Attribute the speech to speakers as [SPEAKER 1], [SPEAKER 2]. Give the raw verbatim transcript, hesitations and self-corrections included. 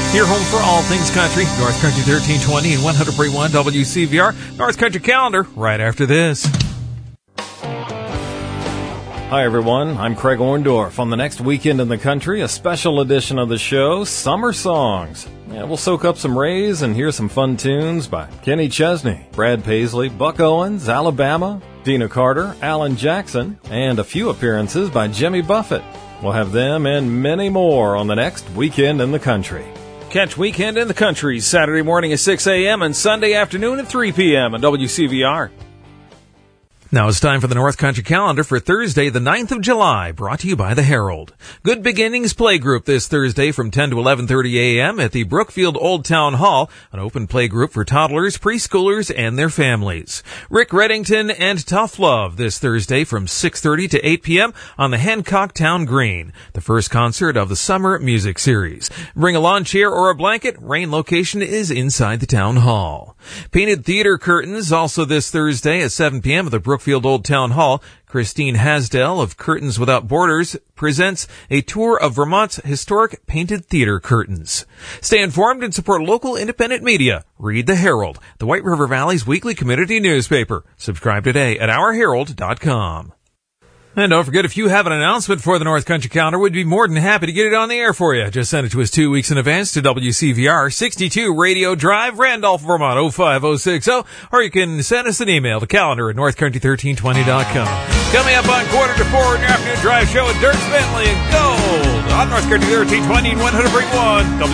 [SPEAKER 1] Your home for all things country, North Country thirteen twenty and one hundred point one W C V R. North Country Calendar, right after this.
[SPEAKER 2] Hi, everyone. I'm Craig Orndorff. On the next Weekend in the Country, a special edition of the show, Summer Songs. Yeah, we'll soak up some rays and hear some fun tunes by Kenny Chesney, Brad Paisley, Buck Owens, Alabama, Dina Carter, Alan Jackson, and a few appearances by Jimmy Buffett. We'll have them and many more on the next Weekend in the Country.
[SPEAKER 1] Catch Weekend in the Country Saturday morning at six a.m. and Sunday afternoon at three p.m. on W C V R. Now it's time for the North Country Calendar for Thursday, the ninth of July, brought to you by the Herald. Good Beginnings Playgroup this Thursday from ten to eleven thirty a.m. at the Brookfield Old Town Hall, an open playgroup for toddlers, preschoolers, and their families. Rick Reddington and Tough Love this Thursday from six thirty to eight p.m. on the Hancock Town Green, the first concert of the summer music series. Bring a lawn chair or a blanket. Rain location is inside the town hall. Painted Theater Curtains also this Thursday at seven p.m. at the Brookfield Old Town Hall. Christine Hasdell of Curtains Without Borders presents a tour of Vermont's historic painted theater curtains. Stay informed and support local independent media. Read the Herald, the White River Valley's weekly community newspaper. Subscribe today at our herald dot com. And don't forget, if you have an announcement for the North Country Calendar, we'd be more than happy to get it on the air for you. Just send it to us two weeks in advance to W C V R, sixty-two Radio Drive, Randolph, Vermont, oh five oh six oh, or you can send us an email to calendar at north country thirteen twenty dot com. Coming up on quarter to four in your afternoon drive show with Dirk Bentley and Gold on North Country thirteen twenty and one hundred point one.